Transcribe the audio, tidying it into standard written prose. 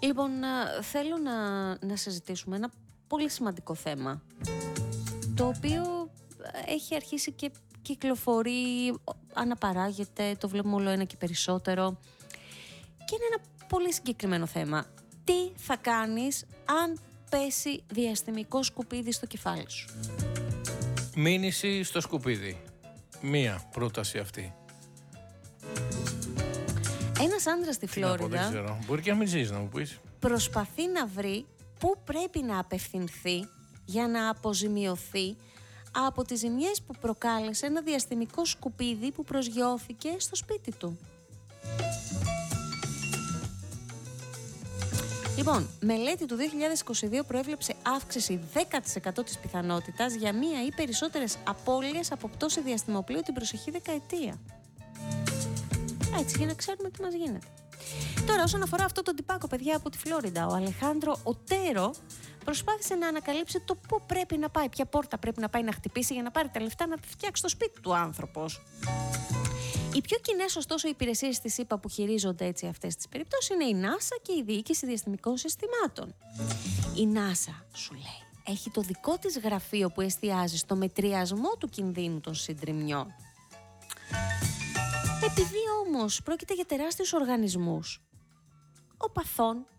Λοιπόν, θέλω να συζητήσουμε ένα πολύ σημαντικό θέμα, το οποίο έχει αρχίσει και κυκλοφορεί, αναπαράγεται, το βλέπουμε όλο ένα και περισσότερο, και είναι ένα πολύ συγκεκριμένο θέμα. Τι θα κάνεις αν πέσει διαστημικό σκουπίδι στο κεφάλι σου? Μήνυση στο σκουπίδι. Μία πρόταση αυτή. Ένας άντρας στη Φλόριντα, δεν ξέρω. Μπορεί και να μην ζεις, να μου πεις, προσπαθεί να βρει πού πρέπει να απευθυνθεί για να αποζημιωθεί από τις ζημιές που προκάλεσε ένα διαστημικό σκουπίδι που προσγειώθηκε στο σπίτι του. Λοιπόν, μελέτη του 2022 προέβλεψε αύξηση 10% της πιθανότητας για μία ή περισσότερες απώλειες από πτώση διαστημοπλοίου την προσεχή δεκαετία. Έτσι, για να ξέρουμε τι μας γίνεται. Τώρα, όσον αφορά αυτό το τυπάκο, παιδιά, από τη Φλόριντα, ο Αλεχάνδρο Οτέρο προσπάθησε να ανακαλύψει το πού πρέπει να πάει, ποια πόρτα πρέπει να πάει να χτυπήσει για να πάρει τα λεφτά να φτιάξει το σπίτι του άνθρωπος. Οι πιο κοινές, ωστόσο, υπηρεσίες της ΗΠΑ που χειρίζονται έτσι αυτές τις περιπτώσεις είναι η NASA και η Διοίκηση Διαστημικών Συστημάτων. Η NASA, σου λέει, έχει το δικό της γραφείο που εστιάζει στο μετριασμό του κινδύνου των συντριμμιών. Επειδή όμως πρόκειται για τεράστιους οργανισμούς, οπαθών